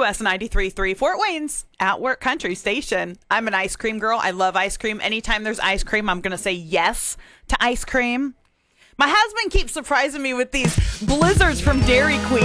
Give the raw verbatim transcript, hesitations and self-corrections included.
W S ninety-three point three, Fort Wayne's At Work Country Station. I'm an ice cream girl. I love ice cream. Anytime there's ice cream, I'm going to say yes to ice cream. My husband keeps surprising me with these blizzards from Dairy Queen.